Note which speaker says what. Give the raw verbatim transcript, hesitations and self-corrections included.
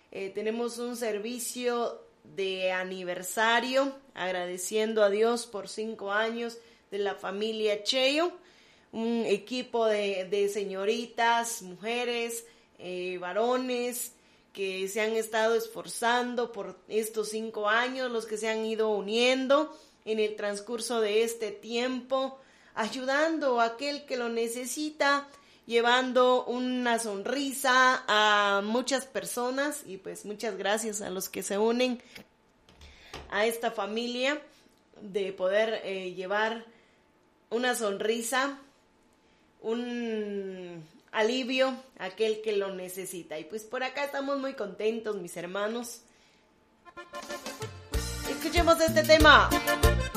Speaker 1: Eh, tenemos un servicio de aniversario, agradeciendo a Dios por cinco años de la familia Cheyo, un equipo de, de señoritas, mujeres, eh, varones, que se han estado esforzando por estos cinco años, los que se han ido uniendo en el transcurso de este tiempo, ayudando a aquel que lo necesita, llevando una sonrisa a muchas personas, y pues muchas gracias a los que se unen a esta familia de poder eh, llevar una sonrisa, un alivio a aquel que lo necesita. Y pues por acá estamos muy contentos, mis hermanos. Escuchemos este tema.